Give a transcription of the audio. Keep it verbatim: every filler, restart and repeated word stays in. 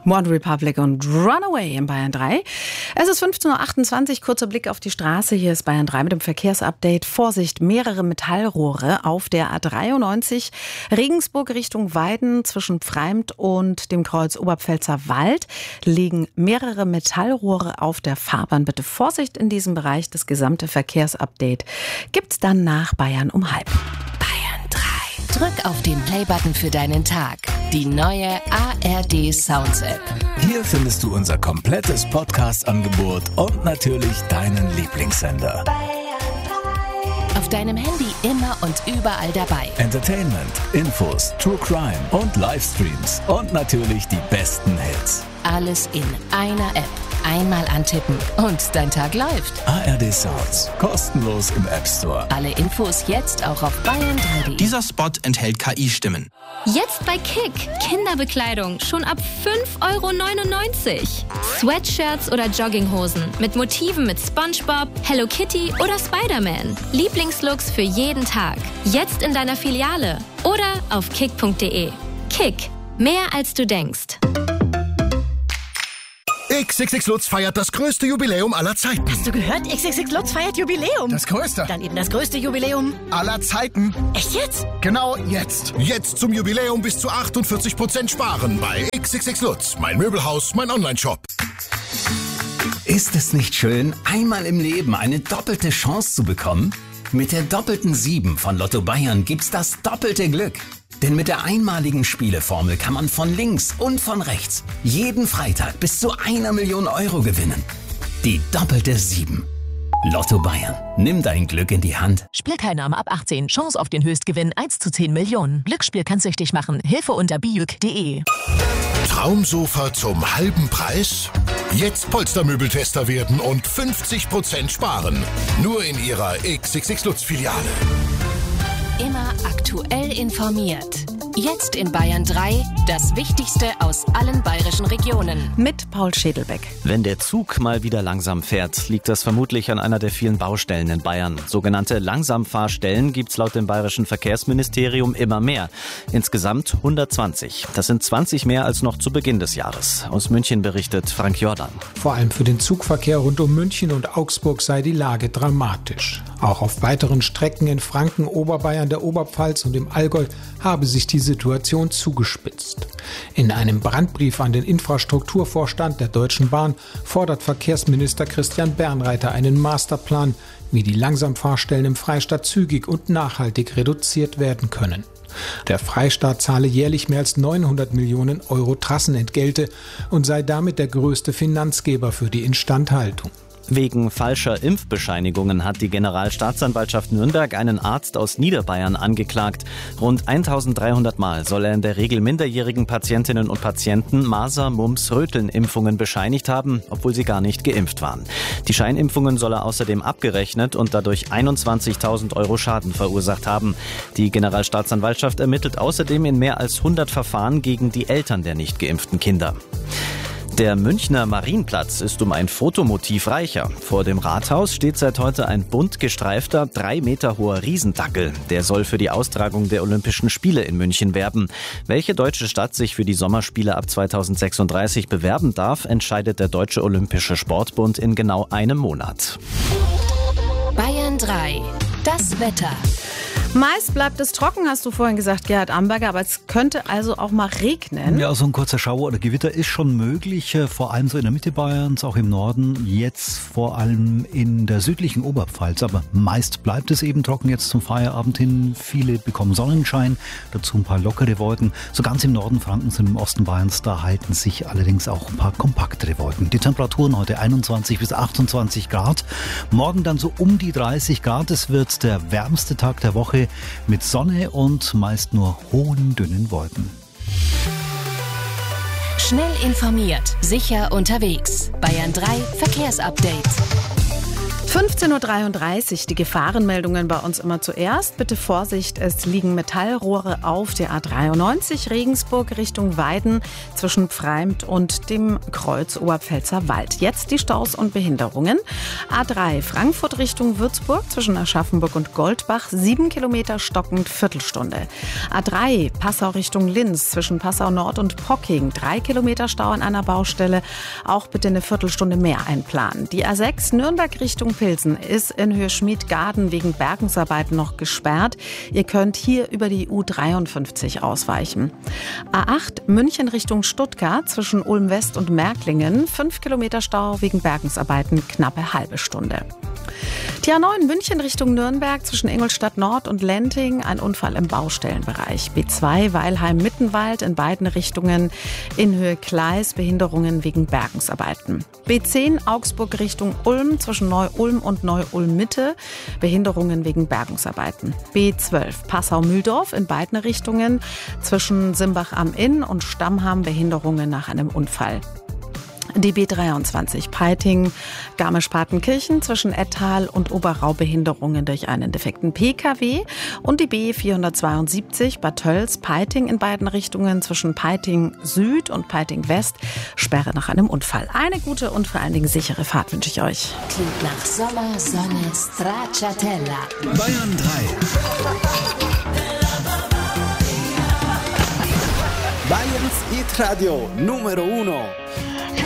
One Republic und Runaway in Bayern drei. Es ist fünfzehn Uhr achtundzwanzig, kurzer Blick auf die Straße. Hier ist Bayern drei mit dem Verkehrsupdate. Vorsicht, mehrere Metallrohre auf der A dreiundneunzig Regensburg Richtung Weiden zwischen Pfreimt und dem Kreuz Oberpfälzer Wald liegen mehrere Metallrohre auf der Fahrbahn. Bitte Vorsicht in diesem Bereich. Das gesamte Verkehrsupdate gibt's dann nach Bayern um halb. Drück auf den Play-Button für deinen Tag. Die neue A R D Sounds App. Hier findest du unser komplettes Podcast-Angebot und natürlich deinen Lieblingssender. Auf deinem Handy immer und überall dabei. Entertainment, Infos, True Crime und Livestreams und natürlich die besten Hits. Alles in einer App. Einmal antippen und dein Tag läuft. A R D Sounds. Kostenlos im App Store. Alle Infos jetzt auch auf bayern drei punkt de. Dieser Spot enthält K I-Stimmen. Jetzt bei Kick. Kinderbekleidung schon ab fünf Euro neunundneunzig. Sweatshirts oder Jogginghosen mit Motiven mit SpongeBob, Hello Kitty oder Spider-Man. Lieblingslooks für jeden Tag. Jetzt in deiner Filiale oder auf kick punkt de. Kick. Mehr als du denkst. X X X Lutz feiert das größte Jubiläum aller Zeiten. Hast du gehört? X X X Lutz feiert Jubiläum. Das größte. Dann eben das größte Jubiläum aller Zeiten. Echt jetzt? Genau jetzt. Jetzt zum Jubiläum bis zu achtundvierzig Prozent sparen bei X X X Lutz. Mein Möbelhaus, mein Online-Shop. Ist es nicht schön, einmal im Leben eine doppelte Chance zu bekommen? Mit der doppelten sieben von Lotto Bayern gibt's das doppelte Glück. Denn mit der einmaligen Spieleformel kann man von links und von rechts jeden Freitag bis zu einer Million Euro gewinnen. Die doppelte sieben. Lotto Bayern. Nimm dein Glück in die Hand. Spielteilnahme ab achtzehn. Chance auf den Höchstgewinn eins zu zehn Millionen. Glücksspiel kann süchtig machen. Hilfe unter bijuk punkt de. Traumsofa zum halben Preis? Jetzt Polstermöbeltester werden und fünfzig Prozent sparen. Nur in ihrer X X X Lutz Filiale. Immer aktuell informiert. Jetzt in Bayern drei, das Wichtigste aus allen bayerischen Regionen. Mit Paul Schädelbeck. Wenn der Zug mal wieder langsam fährt, liegt das vermutlich an einer der vielen Baustellen in Bayern. Sogenannte Langsamfahrstellen gibt's laut dem bayerischen Verkehrsministerium immer mehr. Insgesamt hundertzwanzig. Das sind zwanzig mehr als noch zu Beginn des Jahres. Aus München berichtet Frank Jordan. Vor allem für den Zugverkehr rund um München und Augsburg sei die Lage dramatisch. Auch auf weiteren Strecken in Franken, Oberbayern, der Oberpfalz und im Allgäu habe sich die Situation zugespitzt. In einem Brandbrief an den Infrastrukturvorstand der Deutschen Bahn fordert Verkehrsminister Christian Bernreiter einen Masterplan, wie die Langsamfahrstellen im Freistaat zügig und nachhaltig reduziert werden können. Der Freistaat zahle jährlich mehr als neunhundert Millionen Euro Trassenentgelte und sei damit der größte Finanzgeber für die Instandhaltung. Wegen falscher Impfbescheinigungen hat die Generalstaatsanwaltschaft Nürnberg einen Arzt aus Niederbayern angeklagt. Rund eintausenddreihundert Mal soll er in der Regel minderjährigen Patientinnen und Patienten Masern-, Mumps-, Röteln-Impfungen bescheinigt haben, obwohl sie gar nicht geimpft waren. Die Scheinimpfungen soll er außerdem abgerechnet und dadurch einundzwanzigtausend Euro Schaden verursacht haben. Die Generalstaatsanwaltschaft ermittelt außerdem in mehr als hundert Verfahren gegen die Eltern der nicht geimpften Kinder. Der Münchner Marienplatz ist um ein Fotomotiv reicher. Vor dem Rathaus steht seit heute ein bunt gestreifter, drei Meter hoher Riesendackel. Der soll für die Austragung der Olympischen Spiele in München werben. Welche deutsche Stadt sich für die Sommerspiele ab zweitausendsechsunddreißig bewerben darf, entscheidet der Deutsche Olympische Sportbund in genau einem Monat. Bayern drei. Das Wetter. Meist bleibt es trocken, hast du vorhin gesagt, Gerhard Amberger, aber es könnte also auch mal regnen. Ja, so ein kurzer Schauer oder Gewitter ist schon möglich, vor allem so in der Mitte Bayerns, auch im Norden, jetzt vor allem in der südlichen Oberpfalz. Aber meist bleibt es eben trocken jetzt zum Feierabend hin. Viele bekommen Sonnenschein, dazu ein paar lockere Wolken. So ganz im Norden Frankens und im Osten Bayerns, da halten sich allerdings auch ein paar kompaktere Wolken. Die Temperaturen heute einundzwanzig bis achtundzwanzig Grad, morgen dann so um die dreißig Grad. Es wird der wärmste Tag der Woche mit Sonne und meist nur hohen, dünnen Wolken. Schnell informiert, sicher unterwegs. Bayern drei Verkehrsupdate. fünfzehn Uhr dreiunddreißig, die Gefahrenmeldungen bei uns immer zuerst. Bitte Vorsicht, es liegen Metallrohre auf der A dreiundneunzig Regensburg Richtung Weiden zwischen Pfreimt und dem Kreuz Oberpfälzer Wald. Jetzt die Staus und Behinderungen. A drei Frankfurt Richtung Würzburg zwischen Aschaffenburg und Goldbach, sieben Kilometer stockend, Viertelstunde. A drei Passau Richtung Linz zwischen Passau Nord und Pocking, drei Kilometer Stau an einer Baustelle. Auch bitte eine Viertelstunde mehr einplanen. Die A sechs Nürnberg Richtung Pilsen ist in Höhe Schmidgarden wegen Bergungsarbeiten noch gesperrt. Ihr könnt hier über die U dreiundfünfzig ausweichen. A acht München Richtung Stuttgart zwischen Ulm West und Märklingen, fünf Kilometer Stau wegen Bergungsarbeiten, knappe halbe Stunde. Die A neun München Richtung Nürnberg zwischen Ingolstadt Nord und Lenting, ein Unfall im Baustellenbereich. B zwei Weilheim-Mittenwald in beiden Richtungen in Höhe Gleis, Behinderungen wegen Bergungsarbeiten. B zehn Augsburg Richtung Ulm zwischen Neu-Ulm und Neu-Ulm-Mitte, Behinderungen wegen Bergungsarbeiten. B zwölf Passau-Mühldorf in beiden Richtungen zwischen Simbach am Inn und Stammham, Behinderungen nach einem Unfall. Die B dreiundzwanzig Peiting, Garmisch-Partenkirchen zwischen Ettal und Oberrau, Behinderungen durch einen defekten P K W. Und die B vierhundertzweiundsiebzig Bad Tölz, Peiting in beiden Richtungen zwischen Peiting Süd und Peiting West, Sperre nach einem Unfall. Eine gute und vor allen Dingen sichere Fahrt wünsche ich euch. Klingt nach Sommer, Sonne, Stracciatella. Bayern drei. Bayerns Hit Radio Numero Uno.